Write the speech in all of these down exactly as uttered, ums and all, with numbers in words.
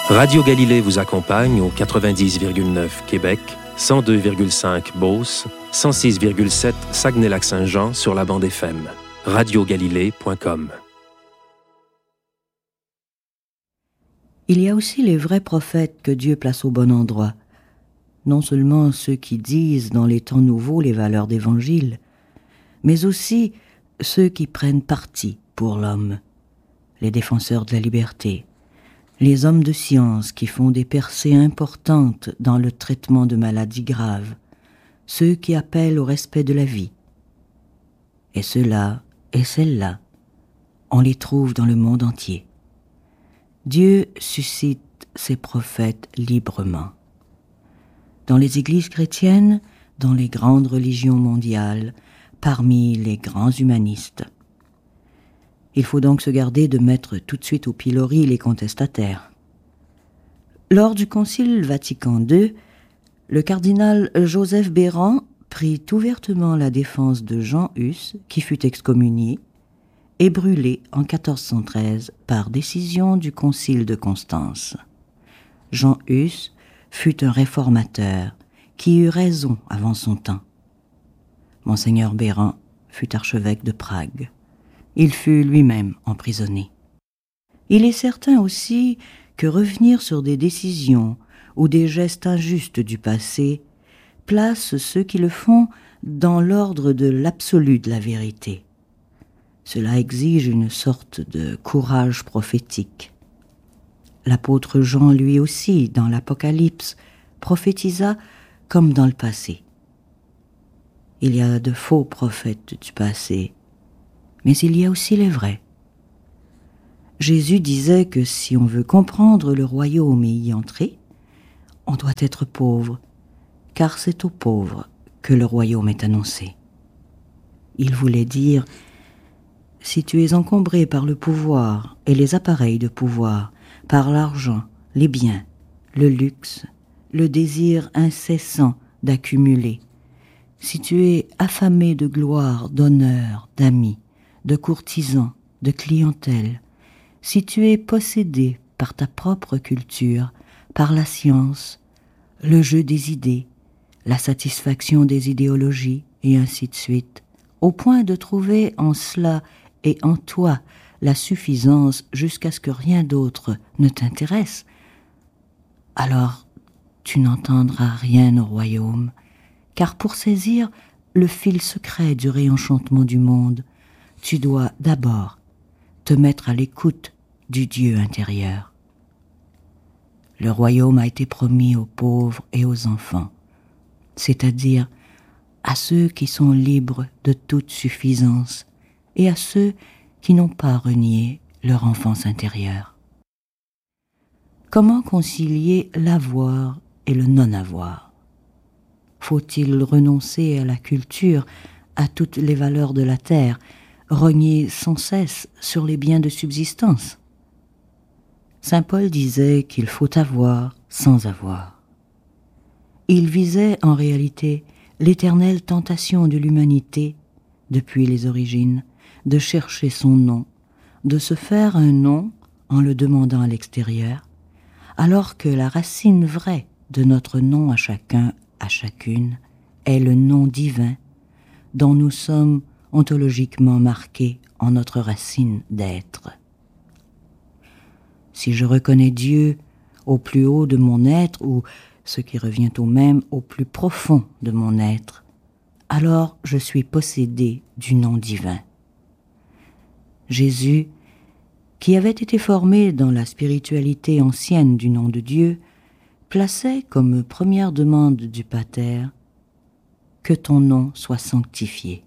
Radio Galilée vous accompagne au quatre-vingt-dix virgule neuf Québec, cent deux virgule cinq Beauce, cent six virgule sept Saguenay-Lac-Saint-Jean sur la bande F M. radio galilée point com. Il y a aussi les vrais prophètes que Dieu place au bon endroit. Non seulement ceux qui disent dans les temps nouveaux les valeurs d'Évangile, mais aussi ceux qui prennent parti pour l'homme, les défenseurs de la liberté, les hommes de science qui font des percées importantes dans le traitement de maladies graves, ceux qui appellent au respect de la vie. Et ceux-là et celles-là, on les trouve dans le monde entier. Dieu suscite ses prophètes librement. Dans les églises chrétiennes, dans les grandes religions mondiales, parmi les grands humanistes. Il faut donc se garder de mettre tout de suite au pilori les contestataires. Lors du Concile Vatican deux, le cardinal Joseph Béran prit ouvertement la défense de Jean Hus, qui fut excommunié et brûlé en quatorze cent treize par décision du Concile de Constance. Jean Hus fut un réformateur qui eut raison avant son temps. Monseigneur Béran fut archevêque de Prague. Il fut lui-même emprisonné. Il est certain aussi que revenir sur des décisions ou des gestes injustes du passé place ceux qui le font dans l'ordre de l'absolu de la vérité. Cela exige une sorte de courage prophétique. L'apôtre Jean, lui aussi, dans l'Apocalypse, prophétisa comme dans le passé. Il y a de faux prophètes du passé, mais il y a aussi les vrais. Jésus disait que si on veut comprendre le royaume et y entrer, on doit être pauvre, car c'est aux pauvres que le royaume est annoncé. Il voulait dire, si tu es encombré par le pouvoir et les appareils de pouvoir, par l'argent, les biens, le luxe, le désir incessant d'accumuler, si tu es affamé de gloire, d'honneur, d'amis, de courtisans, de clientèle, si tu es possédé par ta propre culture, par la science, le jeu des idées, la satisfaction des idéologies, et ainsi de suite, au point de trouver en cela et en toi la suffisance jusqu'à ce que rien d'autre ne t'intéresse, alors tu n'entendras rien au royaume, car pour saisir le fil secret du réenchantement du monde, tu dois d'abord te mettre à l'écoute du Dieu intérieur. Le royaume a été promis aux pauvres et aux enfants, c'est-à-dire à ceux qui sont libres de toute suffisance et à ceux qui n'ont pas renié leur enfance intérieure. Comment concilier l'avoir et le non-avoir ? Faut-il renoncer à la culture, à toutes les valeurs de la terre, rogner sans cesse sur les biens de subsistance ? Saint Paul disait qu'il faut avoir sans avoir. Il visait en réalité l'éternelle tentation de l'humanité, depuis les origines, de chercher son nom, de se faire un nom en le demandant à l'extérieur, alors que la racine vraie de notre nom à chacun, à chacune, est le nom divin dont nous sommes ontologiquement marqués en notre racine d'être. Si je reconnais Dieu au plus haut de mon être, ou ce qui revient au même, au plus profond de mon être, alors je suis possédé du nom divin. Jésus, qui avait été formé dans la spiritualité ancienne du nom de Dieu, plaçait comme première demande du Pater que ton nom soit sanctifié.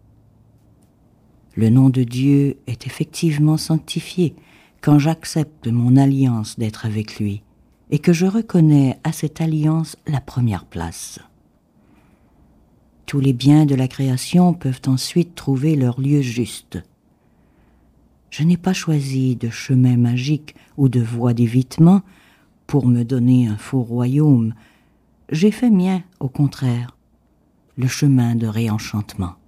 Le nom de Dieu est effectivement sanctifié quand j'accepte mon alliance d'être avec lui et que je reconnais à cette alliance la première place. Tous les biens de la création peuvent ensuite trouver leur lieu juste. Je n'ai pas choisi de chemin magique ou de voie d'évitement pour me donner un faux royaume. J'ai fait mien, au contraire, le chemin de réenchantement.